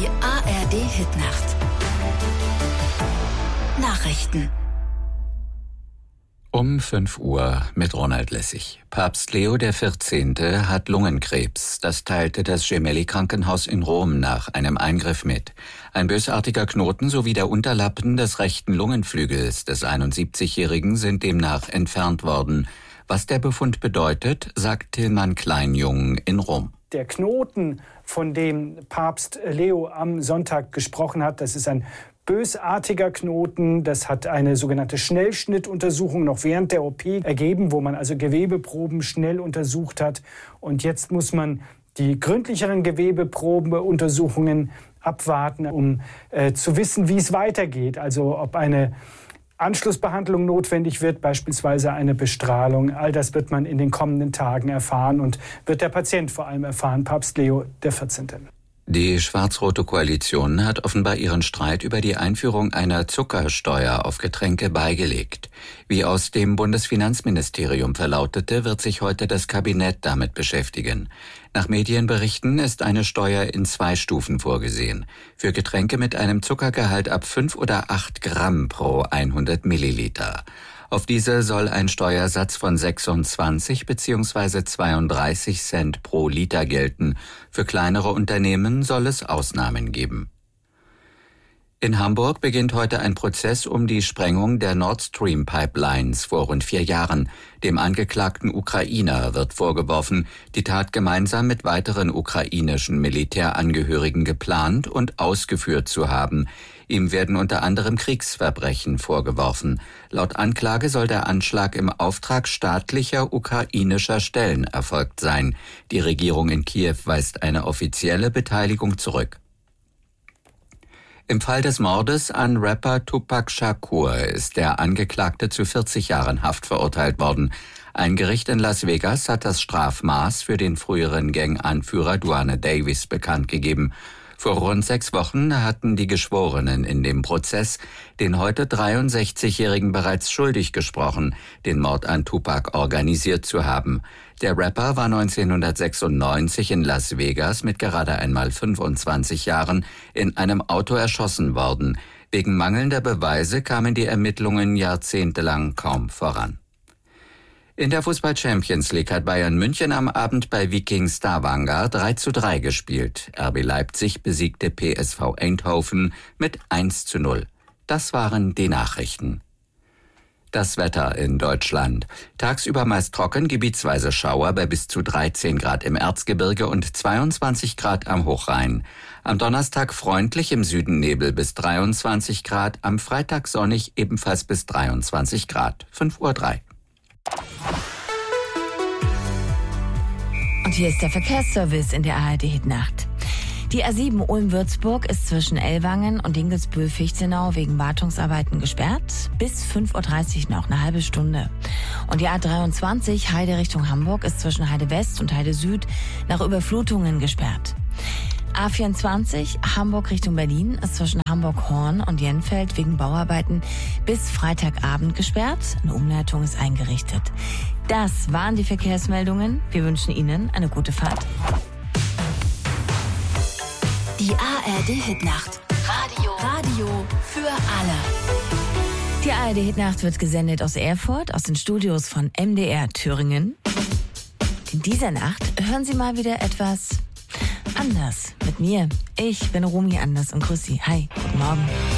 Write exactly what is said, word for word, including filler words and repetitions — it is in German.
Die A R D-Hitnacht. Nachrichten. Um fünf Uhr mit Ronald Lessig. Papst Leo der vierzehnte hat Lungenkrebs. Das teilte das Gemelli-Krankenhaus in Rom nach einem Eingriff mit. Ein bösartiger Knoten sowie der Unterlappen des rechten Lungenflügels des einundsiebzigjährigen sind demnach entfernt worden. Was der Befund bedeutet, sagt Tilman Kleinjung in Rom. Der Knoten, von dem Papst Leo am Sonntag gesprochen hat, das ist ein bösartiger Knoten. Das hat eine sogenannte Schnellschnittuntersuchung noch während der O P ergeben, wo man also Gewebeproben schnell untersucht hat. Und jetzt muss man die gründlicheren Gewebeprobenuntersuchungen abwarten, um äh, zu wissen, wie es weitergeht. Also ob eine Anschlussbehandlung notwendig wird, beispielsweise eine Bestrahlung. All das wird man in den kommenden Tagen erfahren und wird der Patient vor allem erfahren, Papst Leo der vierzehnte. Die schwarz-rote Koalition hat offenbar ihren Streit über die Einführung einer Zuckersteuer auf Getränke beigelegt. Wie aus dem Bundesfinanzministerium verlautete, wird sich heute das Kabinett damit beschäftigen. Nach Medienberichten ist eine Steuer in zwei Stufen vorgesehen. Für Getränke mit einem Zuckergehalt ab fünf oder acht Gramm pro hundert Milliliter. Auf diese soll ein Steuersatz von sechsundzwanzig bzw. zweiunddreißig Cent pro Liter gelten. Für kleinere Unternehmen soll es Ausnahmen geben. In Hamburg beginnt heute ein Prozess um die Sprengung der Nord Stream Pipelines vor rund vier Jahren. Dem angeklagten Ukrainer wird vorgeworfen, die Tat gemeinsam mit weiteren ukrainischen Militärangehörigen geplant und ausgeführt zu haben. Ihm werden unter anderem Kriegsverbrechen vorgeworfen. Laut Anklage soll der Anschlag im Auftrag staatlicher ukrainischer Stellen erfolgt sein. Die Regierung in Kiew weist eine offizielle Beteiligung zurück. Im Fall des Mordes an Rapper Tupac Shakur ist der Angeklagte zu vierzig Jahren Haft verurteilt worden. Ein Gericht in Las Vegas hat das Strafmaß für den früheren Gang-Anführer Duane Davis bekannt gegeben. Vor rund sechs Wochen hatten die Geschworenen in dem Prozess den heute dreiundsechzigjährigen bereits schuldig gesprochen, den Mord an Tupac organisiert zu haben. Der Rapper war neunzehnhundertsechsundneunzig in Las Vegas mit gerade einmal fünfundzwanzig Jahren in einem Auto erschossen worden. Wegen mangelnder Beweise kamen die Ermittlungen jahrzehntelang kaum voran. In der Fußball-Champions League hat Bayern München am Abend bei Viking Stavanger drei zu drei gespielt. R B Leipzig besiegte P S V Eindhoven mit eins zu null. Das waren die Nachrichten. Das Wetter in Deutschland. Tagsüber meist trocken, gebietsweise Schauer bei bis zu dreizehn Grad im Erzgebirge und zweiundzwanzig Grad am Hochrhein. Am Donnerstag freundlich, im Süden Nebel bis dreiundzwanzig Grad, am Freitag sonnig ebenfalls bis dreiundzwanzig Grad. fünf Uhr drei. Und hier ist der Verkehrsservice in der A R D-Hitnacht. Die A sieben Ulm-Würzburg ist zwischen Ellwangen und Dinkelsbühl-Fichtenau wegen Wartungsarbeiten gesperrt. Bis fünf Uhr dreißig noch, eine halbe Stunde. Und die A dreiundzwanzig Heide Richtung Hamburg ist zwischen Heide West und Heide Süd nach Überflutungen gesperrt. A vierundzwanzig Hamburg Richtung Berlin ist zwischen Hamburg-Horn und Jenfeld wegen Bauarbeiten bis Freitagabend gesperrt. Eine Umleitung ist eingerichtet. Das waren die Verkehrsmeldungen. Wir wünschen Ihnen eine gute Fahrt. Die A R D-Hitnacht. Radio. Radio für alle. Die A R D-Hitnacht wird gesendet aus Erfurt, aus den Studios von M D R Thüringen. In dieser Nacht hören Sie mal wieder etwas anders mit mir. Ich bin Romy Anders und grüß Sie. Hi, guten Morgen.